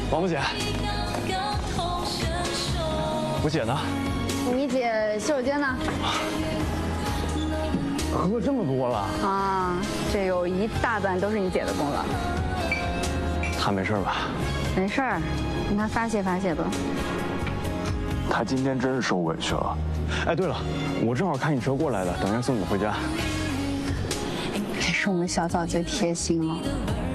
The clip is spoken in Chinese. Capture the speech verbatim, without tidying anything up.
王木姐，我姐呢？ 你姐洗手间呢？ 喝这么多了啊，这有一大半都是你姐的功劳。 她没事吧？ 没事儿，让她发泄发泄吧。 她今天真是受委屈了。哎，对了，我正好开你车过来的，等一下送你回家。 这是我们小枣最贴心了。